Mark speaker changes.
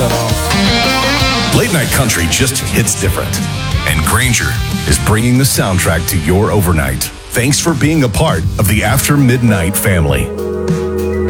Speaker 1: that off.
Speaker 2: Late night country just hits different. And Granger is bringing the soundtrack to your overnight. Thanks for being a part of the After Midnight family.